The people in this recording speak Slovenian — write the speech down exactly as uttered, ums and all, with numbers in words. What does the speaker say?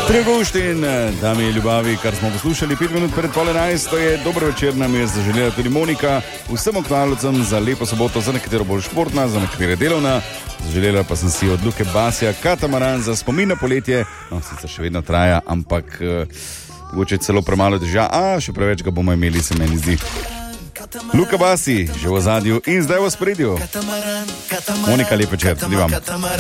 Pregoštin, dame in ljubavi, kar smo poslušali pet minut pred pol enajst, to je dober večer, nam je zaželela tudi Monika, vsem oknalovcem za lepo soboto, za nekatero bolj športna, za nekatere delovna. Zaželela pa sem si od Luke Basja katamaran za spomin na poletje, no sicer še vedno traja, ampak mogoče celo premalo dežja, a še preveč ga bomo imeli, se meni zdi. Luka Basi, že v ozadju in zdaj v spredju. Monika, lep večer, tudi vam.